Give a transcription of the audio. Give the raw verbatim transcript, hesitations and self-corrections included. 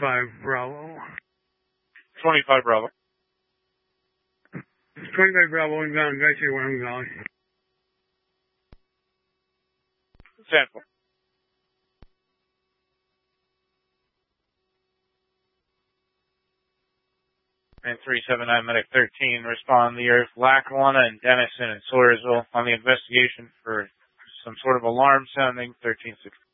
twenty-five Bravo. twenty-five Bravo. twenty-five Bravo inbound, guys, here where I'm going. Sample. And three seven nine Medic thirteen, respond the Earth, Lackawanna and Denison and Sawyersville on the investigation for some sort of alarm sounding thirteen sixty.